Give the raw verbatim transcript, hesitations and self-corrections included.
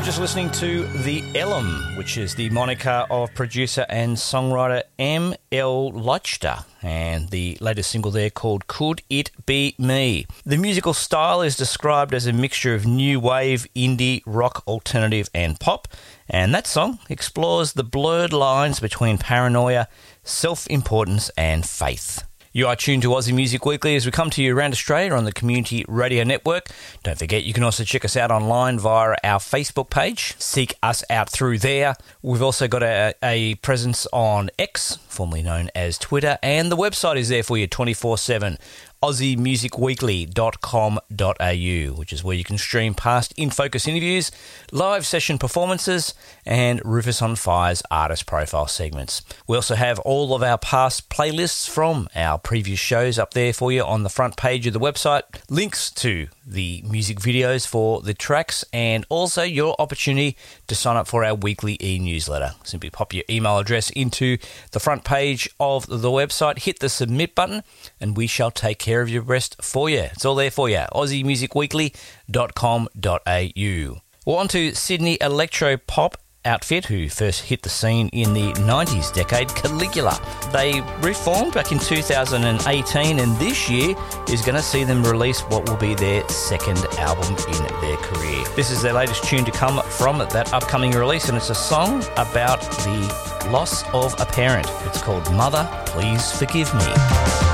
You're just listening to The Elm, which is the moniker of producer and songwriter M L Leichter, and the latest single there called Could It Be Me. The musical style is described as a mixture of new wave, indie, rock, alternative and pop, and that song explores the blurred lines between paranoia, self-importance and faith. You are tuned to Aussie Music Weekly as we come to you around Australia on the Community Radio Network. Don't forget, you can also check us out online via our Facebook page. Seek us out through there. We've also got a, a presence on X, formerly known as Twitter, and the website is there for you twenty-four seven. aussie music weekly dot com dot a u, which is where you can stream past In Focus interviews, live session performances, and Rufus on Fire's artist profile segments. We also have all of our past playlists from our previous shows up there for you on the front page of the website, links to the music videos for the tracks, and also your opportunity to sign up for our weekly e-newsletter. Simply pop your email address into the front page of the website, hit the submit button, and we shall take care of your rest for you. It's all there for you. aussie music weekly dot com dot a u. Well, on to Sydney electro pop outfit who first hit the scene in the nineties decade, Caligula. They reformed back in two thousand eighteen, and this year is going to see them release what will be their second album in their career. This is their latest tune to come from that upcoming release, and it's a song about the loss of a parent. It's called Mother, Please Forgive Me.